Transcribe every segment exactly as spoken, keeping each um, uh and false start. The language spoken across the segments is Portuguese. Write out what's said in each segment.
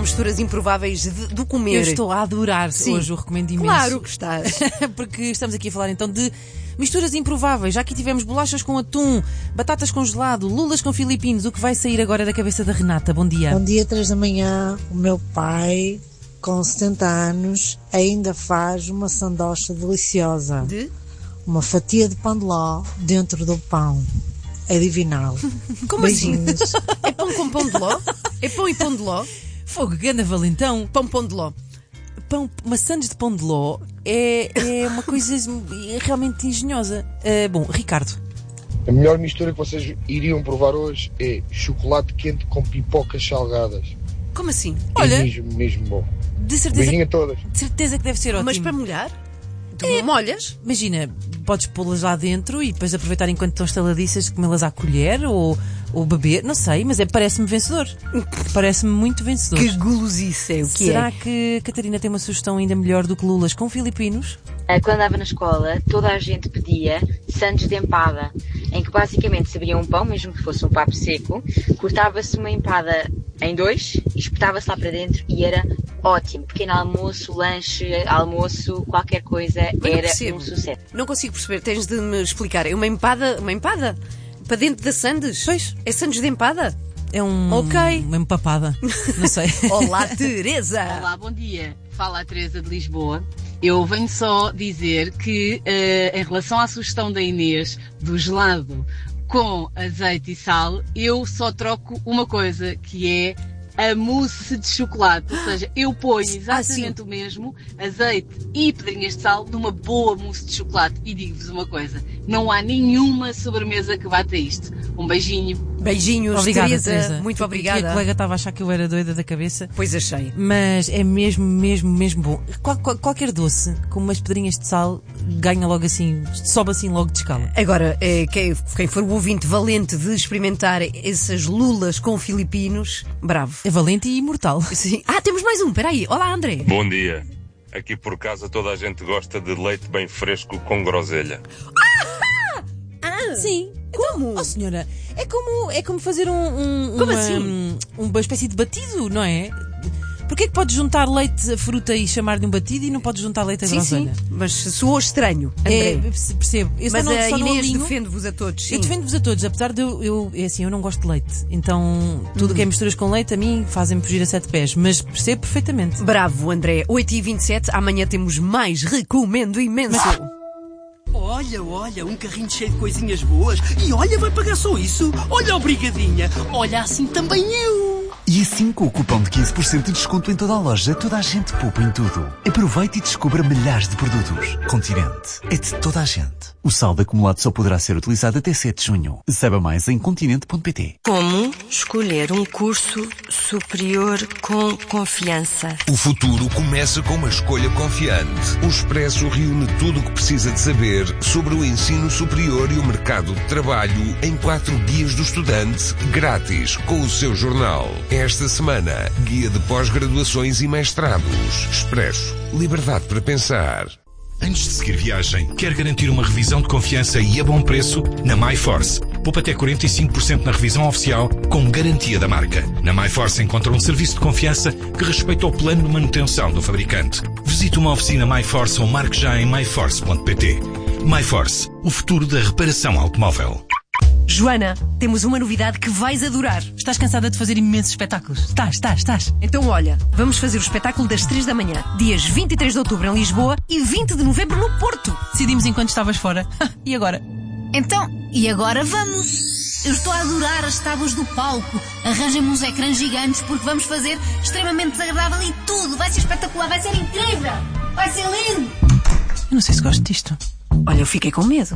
misturas improváveis de, do comer. Eu estou a adorar. Sim. Hoje, o recomendo imenso. Claro que estás. Porque estamos aqui a falar então de misturas improváveis. Já aqui tivemos bolachas com atum, batatas com gelado, lulas com filipinos. O que vai sair agora da cabeça da Renata? Bom dia. Bom dia, três da manhã. O meu pai, com setenta anos, ainda faz uma sandocha deliciosa. De? Uma fatia de pão de ló dentro do pão. É divinal. Como Beijinhos. assim? É pão com pão de ló? É pão e pão de ló? Fogo, ganda valentão. Pão, pão de ló. Pão, maçãs de pão de ló é, é uma coisa realmente engenhosa. Uh, bom, Ricardo. A melhor mistura que vocês iriam provar hoje é chocolate quente com pipocas salgadas. Como assim? Olha, é mesmo, mesmo bom. De certeza, Beijinho a todas. de certeza que deve ser ótimo. Mas para molhar? Tu É. molhas? Imagina, podes pô-las lá dentro e depois aproveitar enquanto estão estaladiças, comê-las à colher ou, ou beber, não sei, mas é, parece-me vencedor. Parece-me muito vencedor. Que golosice é o que Será é? que Catarina tem uma sugestão ainda melhor do que lulas com filipinos? Quando andava na escola, toda a gente pedia sandes de empada, em que basicamente se abria um pão, mesmo que fosse um papo seco, cortava-se uma empada em dois e espetava-se lá para dentro e era ótimo. Pequeno almoço, lanche, almoço, qualquer coisa, Eu não era percebo. um sucesso. Não consigo perceber, tens de me explicar. É uma empada, uma empada? Para dentro da sandes? Pois. É sandes de empada? É um, Ok. uma empapada, não sei. Olá, Teresa! Olá, bom dia. Fala a Teresa de Lisboa. Eu venho só dizer que, uh, em relação à sugestão da Inês do gelado com azeite e sal, eu só troco uma coisa, que é a mousse de chocolate. Ou seja, eu ponho exatamente ah, o mesmo, azeite e pedrinhas de sal, numa boa mousse de chocolate. E digo-vos uma coisa, não há nenhuma sobremesa que bata isto. Um beijinho. Beijinhos, Obrigada, Teresa. Teresa. Muito Porque obrigada. A colega estava a achar que eu era doida da cabeça. Pois achei. Mas é mesmo, mesmo, mesmo bom. Qual, qual, qualquer doce com umas pedrinhas de sal ganha logo assim, sobe assim logo de escala. Agora, eh, quem, quem for o ouvinte valente de experimentar essas lulas com filipinos, bravo. É valente e imortal. Sim. Ah, temos mais um, peraí. Olá, André. Bom dia. Aqui por casa toda a gente gosta de leite bem fresco com groselha. Ah, Sim. como? Oh senhora, é como, é como fazer um, um, Como uma, assim? uma espécie de batido, não é? Porquê é que podes juntar leite a fruta e chamar-lhe um batido e não podes juntar leite a Sim, sim. groselha? Mas soou estranho, André. É, percebo. Eu só Mas não, a só não Inês alinho. defende-vos a todos. Sim. Eu defendo-vos a todos, apesar de eu, eu, é assim, eu não gosto de leite. Então, tudo o que é misturas com leite, a mim, fazem-me fugir a sete pés. Mas percebo perfeitamente. Bravo, André. oito e vinte e sete, amanhã temos mais Recomendo Imenso. Olha, olha, um carrinho cheio de coisinhas boas. E olha, vai pagar só isso. Olha, obrigadinha. Olha, assim também eu. E assim, com o cupom de quinze por cento de desconto em toda a loja, toda a gente poupa em tudo. Aproveite e descubra milhares de produtos. Continente é de toda a gente. O saldo acumulado só poderá ser utilizado até sete de junho. Saiba mais em continente ponto pt. Como escolher um curso superior com confiança? O futuro começa com uma escolha confiante. O Expresso reúne tudo o que precisa de saber sobre o ensino superior e o mercado de trabalho em quatro guias do estudante, grátis, com o seu jornal. Esta semana, guia de pós-graduações e mestrados. Expresso. Liberdade para pensar. Antes de seguir viagem, quer garantir uma revisão de confiança e a bom preço? Na MyForce. Poupa até quarenta e cinco por cento na revisão oficial, com garantia da marca. Na MyForce encontra um serviço de confiança que respeita o plano de manutenção do fabricante. Visite uma oficina MyForce ou marque já em my force ponto pt. MyForce, o futuro da reparação automóvel. Joana, temos uma novidade que vais adorar. Estás cansada de fazer imensos espetáculos? Estás, estás, estás. Então olha, vamos fazer o espetáculo das três da manhã, dias vinte e três de outubro em Lisboa e vinte de novembro no Porto. Decidimos enquanto estavas fora. E agora? Então, e agora vamos? Eu estou a adorar as tábuas do palco. Arranjem-me uns ecrãs gigantes porque vamos fazer extremamente desagradável e tudo. Vai ser espetacular, vai ser incrível. Vai ser lindo. Eu não sei se gosto disto. Olha, eu fiquei com medo.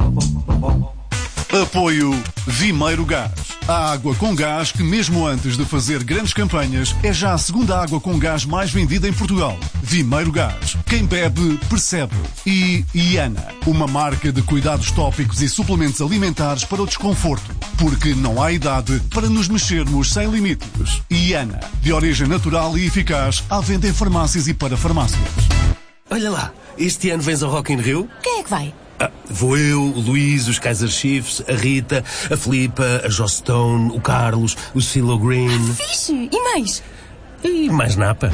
Apoio Vimeiro Gás. A água com gás que, mesmo antes de fazer grandes campanhas, é já a segunda água com gás mais vendida em Portugal. Vimeiro Gás. Quem bebe, percebe. E Iana, uma marca de cuidados tópicos e suplementos alimentares para o desconforto. Porque não há idade para nos mexermos sem limites. Iana, de origem natural e eficaz, à venda em farmácias e para farmácias. Olha lá, este ano vens ao Rock in Rio? Quem é que vai? Ah, vou eu, o Luís, os Kaiser Chiefs, a Rita, a Filipa, a Joss Stone, o Carlos, o Cilo Green. Fixe! E mais? e mais napa.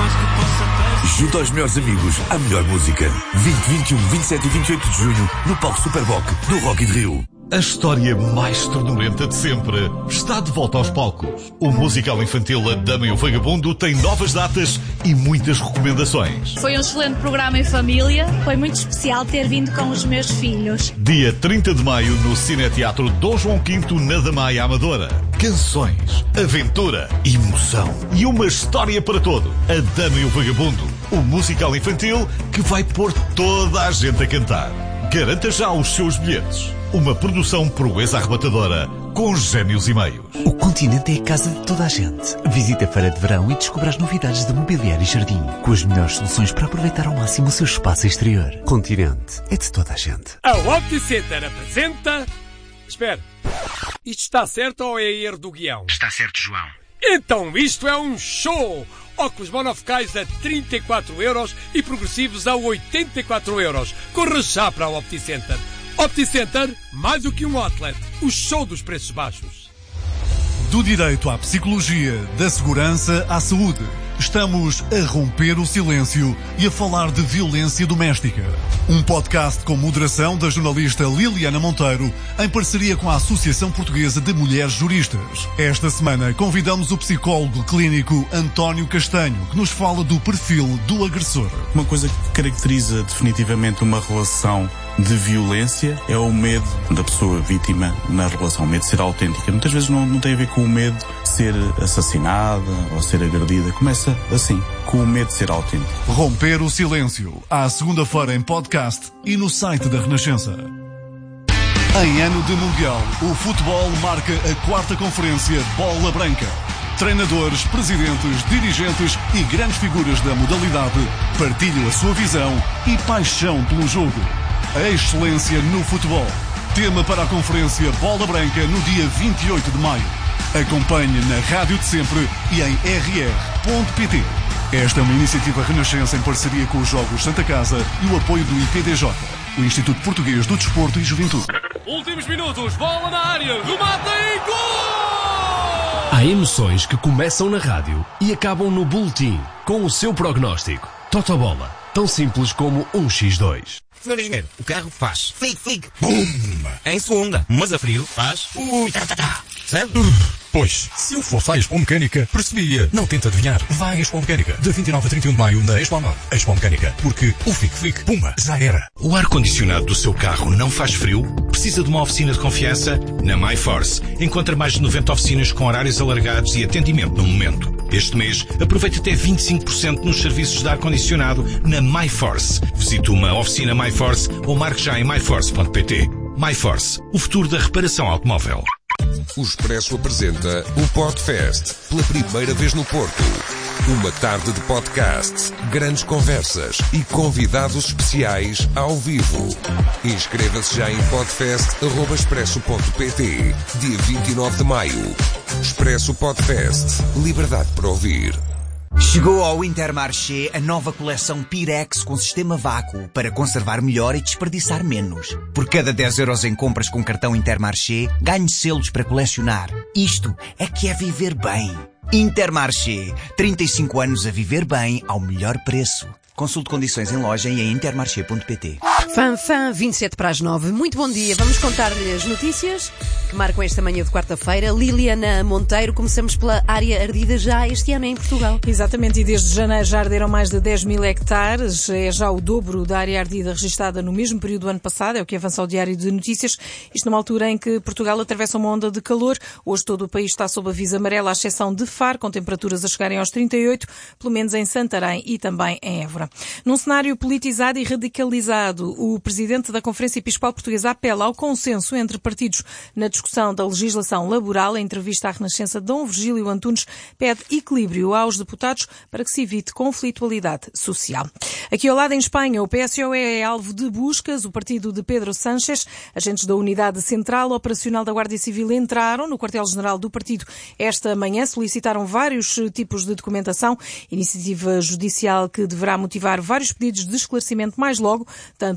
Junto aos melhores amigos, a melhor música. vinte, vinte e um, vinte e sete e vinte e oito de junho, no palco Superboc do Rock in Rio. A história mais ternurenta de sempre está de volta aos palcos. O musical infantil A Dama e o Vagabundo tem novas datas e muitas recomendações. Foi um excelente programa em família. Foi muito especial ter vindo com os meus filhos. Dia trinta de maio no Cineteatro Dom João quinto, na Damaia Amadora. Canções, aventura, emoção e uma história para todo. A Dama e o Vagabundo, o musical infantil que vai pôr toda a gente a cantar. Garanta já os seus bilhetes. Uma produção proeza arrebatadora com génios e meios. O Continente é a casa de toda a gente. Visita a feira de verão e descubra as novidades de mobiliário e jardim, com as melhores soluções para aproveitar ao máximo o seu espaço exterior. Continente é de toda a gente. A OptiCenter apresenta... Espera, isto está certo ou é erro do guião? Está certo, João. Então isto é um show! Óculos monofocais a trinta e quatro euros e progressivos a oitenta e quatro euros. Corra já para a OptiCenter. OptiCenter, mais do que um outlet, o show dos preços baixos. Do direito à psicologia, da segurança à saúde. Estamos a romper o silêncio e a falar de violência doméstica. Um podcast com moderação da jornalista Liliana Monteiro, em parceria com a Associação Portuguesa de Mulheres Juristas. Esta semana convidamos o psicólogo clínico António Castanho, que nos fala do perfil do agressor. Uma coisa que caracteriza definitivamente uma relação de violência é o medo da pessoa vítima na relação, o medo de ser autêntica. Muitas vezes não, não tem a ver com o medo de ser assassinada ou ser agredida. Começa assim, com o medo de ser autêntico. Romper o silêncio, à segunda-feira em podcast e no site da Renascença. Em ano de Mundial, o futebol marca a quarta conferência Bola Branca. Treinadores, presidentes, dirigentes e grandes figuras da modalidade partilham a sua visão e paixão pelo jogo. A excelência no futebol. Tema para a conferência Bola Branca no dia vinte e oito de maio. Acompanhe na rádio de sempre e em r r ponto p t. Esta é uma iniciativa Renascença em parceria com os Jogos Santa Casa e o apoio do I P D J, o Instituto Português do Desporto e Juventude. Últimos minutos, bola na área, remata e gol! Há emoções que começam na rádio e acabam no boletim, com o seu prognóstico. Totobola, tão simples como um xis dois. Senhor engenheiro, o carro faz fic, fic, bum, em segunda, mas a frio faz ui, tá, tá, tá. Certo? Pois, se eu fosse à Expo Mecânica, percebia. Não tenta adivinhar. Vai à Expo Mecânica, de vinte e nove a trinta e um de maio, na Expo Norte. Expo Mecânica, porque o fic, fic, puma, já era. O ar-condicionado do seu carro não faz frio? Precisa de uma oficina de confiança? Na MyForce. Encontra mais de noventa oficinas com horários alargados e atendimento no momento. Este mês, aproveite até vinte e cinco por cento nos serviços de ar-condicionado na MyForce. Visite uma oficina MyForce ou marque já em my force ponto p t. MyForce, o futuro da reparação automóvel. O Expresso apresenta o Podfest, pela primeira vez no Porto. Uma tarde de podcast, grandes conversas e convidados especiais ao vivo. Inscreva-se já em podfest arroba expresso ponto p t, dia vinte e nove de maio. Expresso Podfest, liberdade para ouvir. Chegou ao Intermarché a nova coleção Pirex com sistema vácuo para conservar melhor e desperdiçar menos. Por cada dez euros em compras com cartão Intermarché, ganhe selos para colecionar. Isto é que é viver bem. Intermarché. trinta e cinco anos a viver bem ao melhor preço. Consulte condições em loja e em intermarché ponto p t. Fã, fã, vinte e sete para as nove. Muito bom dia. Vamos contar-lhe as notícias que marcam esta manhã de quarta-feira. Liliana Monteiro, começamos pela área ardida já este ano em Portugal. Exatamente, e desde janeiro já arderam mais de dez mil hectares. É já o dobro da área ardida registada no mesmo período do ano passado, é o que avança o Diário de Notícias. Isto numa altura em que Portugal atravessa uma onda de calor. Hoje todo o país está sob aviso amarelo, à exceção de Faro, com temperaturas a chegarem aos trinta e oito, pelo menos em Santarém e também em Évora. Num cenário politizado e radicalizado, o presidente da Conferência Episcopal Portuguesa apela ao consenso entre partidos na discussão da legislação laboral. Em entrevista à Renascença, Dom Virgílio Antunes pede equilíbrio aos deputados para que se evite conflitualidade social. Aqui ao lado, em Espanha, o P S O E é alvo de buscas. O partido de Pedro Sánchez, agentes da Unidade Central Operacional da Guardia Civil entraram no quartel-general do partido esta manhã, solicitaram vários tipos de documentação, iniciativa judicial que deverá motivar vários pedidos de esclarecimento mais logo, tanto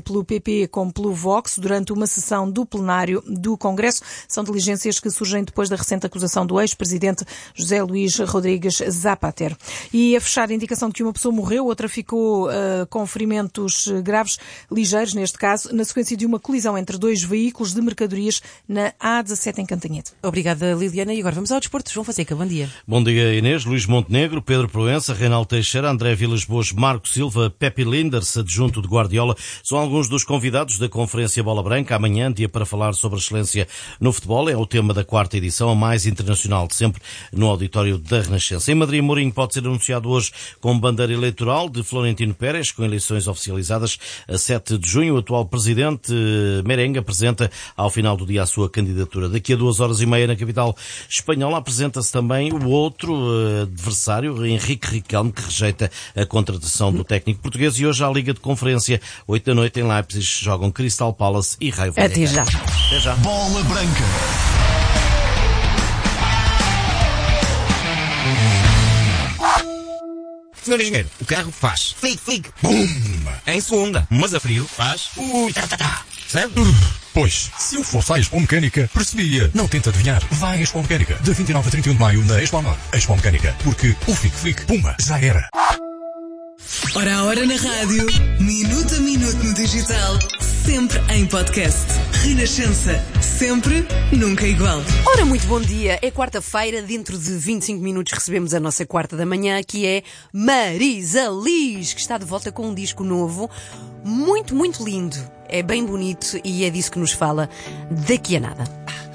pelo P P como pelo Vox durante uma sessão do plenário do Congresso. São diligências que surgem depois da recente acusação do ex-presidente José Luís Rodrigues Zapatero. E a fechar a indicação de que uma pessoa morreu, outra ficou uh, com ferimentos graves, ligeiros neste caso, na sequência de uma colisão entre dois veículos de mercadorias na A dezassete em Cantanhede. Obrigada, Liliana. E agora vamos ao desporto. João Fonseca, bom dia. Bom dia, Inês. Luís Montenegro, Pedro Proença, Reinaldo Teixeira, André Vilas-Boas, Marco Silva, Pepe Linders, adjunto de Guardiola, são alguns dos convidados da Conferência Bola Branca. Amanhã, dia para falar sobre a excelência no futebol. É o tema da quarta edição, a mais internacional de sempre, no auditório da Renascença. Em Madrid, Mourinho pode ser anunciado hoje com bandeira eleitoral de Florentino Pérez, com eleições oficializadas a sete de junho. O atual presidente merengue apresenta ao final do dia a sua candidatura. Daqui a duas horas e meia na capital espanhola apresenta-se também o outro adversário, Henrique Riquelme, que rejeita a contratação do técnico português. E hoje há a Liga de Conferência, oito da noite em Leipzig, jogam Crystal Palace e Raio Vallecano. Até já. Até já. Bola Branca. Senhor engenheiro, o carro faz flic, flic, bum. Em segunda, mas a frio faz ui, tá, tá, tá. Certo? Pois, se eu fosse à Expo Mecânica, percebia. Não tenta adivinhar. Vai à Expo Mecânica, de vinte e nove a trinta e um de maio, na Expo Norte. Expo Mecânica, porque o Flic Flic, puma, já era. Hora a hora na rádio, minuto a minuto no digital, sempre em podcast. Renascença, sempre, nunca igual. Ora, muito bom dia. É quarta-feira, dentro de vinte e cinco minutos recebemos a nossa quarta da manhã, que é Marisa Liz, que está de volta com um disco novo, muito, muito lindo. É bem bonito e é disso que nos fala daqui a nada.